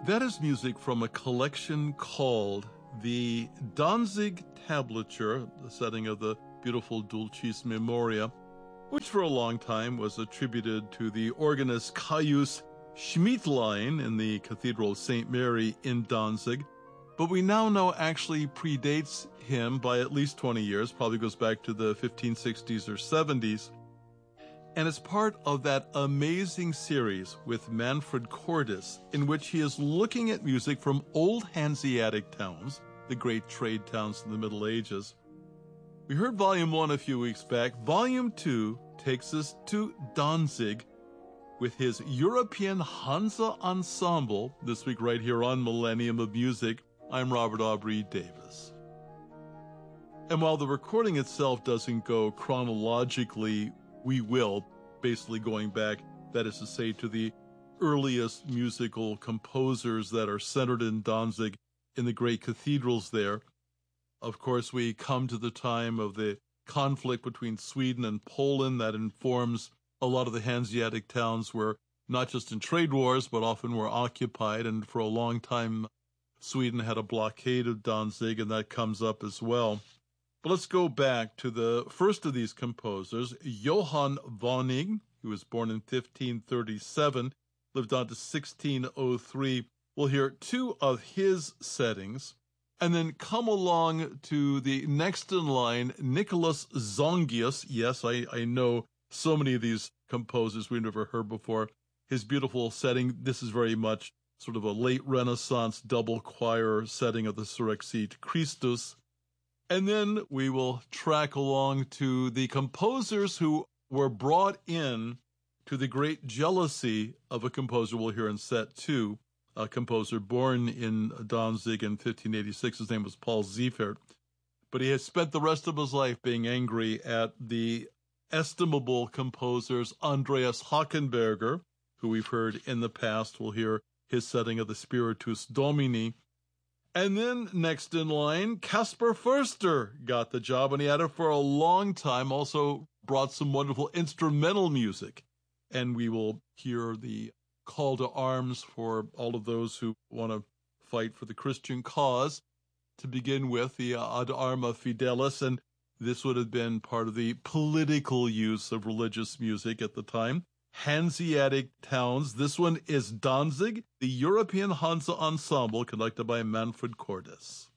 That is music from a collection called the Danzig Tablature, the setting of the beautiful Dulcis Memoria, which for a long time was attributed to the organist Caius Schmiedlein in the Cathedral of St. Mary in Danzig, but we now know actually predates him by at least 20 years, probably goes back to the 1560s or 70s, and it's part of that amazing series with Manfred Cordes, in which he is looking at music from old Hanseatic towns, the great trade towns in the Middle Ages. We heard Volume 1 a few weeks back. Volume 2 takes us to Danzig with his European Hansa Ensemble, this week right here on Millennium of Music. I'm Robert Aubrey Davis. And while the recording itself doesn't go chronologically, we will, basically going back, that is to say, to the earliest musical composers that are centered in Danzig in the great cathedrals there. Of course, we come to the time of the conflict between Sweden and Poland that informs a lot of the Hanseatic towns were not just in trade wars, but often were occupied, and for a long time, Sweden had a blockade of Danzig, and that comes up as well. But let's go back to the first of these composers, Johann Wöhning, who was born in 1537, lived on to 1603. We'll hear two of his settings, and then come along to the next in line, Nicholas Zongius. Yes, I know so many of these composers we've never heard before. His beautiful setting, this is very much sort of a late Renaissance double choir setting of the Surrexit Christus. And then we will track along to the composers who were brought in to the great jealousy of a composer we'll hear in set 2, a composer born in Danzig in 1586. His name was Paul Ziefert. But he has spent the rest of his life being angry at the estimable composers Andreas Hockenberger, who we've heard in the past. We'll hear his setting of the Spiritus Domini. And then next in line, Caspar Förster got the job, and he had it for a long time, also brought some wonderful instrumental music. And we will hear the call to arms for all of those who want to fight for the Christian cause. To begin with, the Ad Arma Fidelis, and this would have been part of the political use of religious music at the time. Hanseatic towns. This one is Danzig, the European Hansa Ensemble, conducted by Manfred Cordes.